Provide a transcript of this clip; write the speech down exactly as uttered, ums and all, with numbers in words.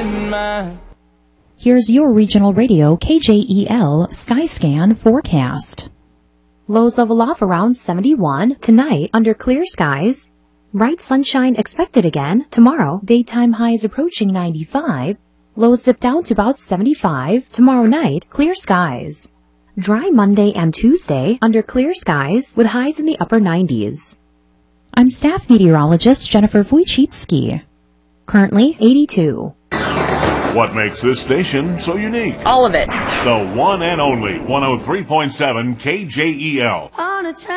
in mind. Here's your regional radio K J E L Skyscan forecast. Lows level off around seventy-one. Tonight, under clear skies. Bright sunshine expected again. Tomorrow, daytime highs approaching ninety-five. Lows dip down to about seventy-five. Tomorrow night, clear skies. Dry Monday and Tuesday, under clear skies, with highs in the upper nineties. I'm staff meteorologist Jennifer Wojcicki. Currently eighty-two. What makes this station so unique? All of it. The one and only one oh three point seven K J E L. On a